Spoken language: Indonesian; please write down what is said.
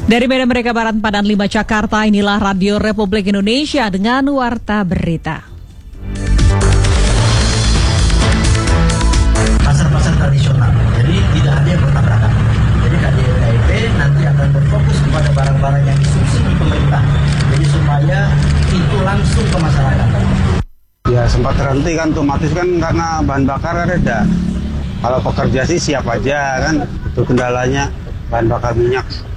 Dari Medan Merdeka Barat 45 Jakarta, inilah Radio Republik Indonesia dengan Warta Berita. Pasar-pasar tradisional, jadi tidak ada yang bertabrakan. Jadi KDRT nanti akan berfokus kepada barang-barang yang disubsidi pemerintah. Jadi supaya itu langsung ke masyarakat. Ya sempat terhenti kan, otomatis kan karena bahan bakar reda. Kalau pekerja sih siap aja kan, itu kendalanya bahan bakar minyak.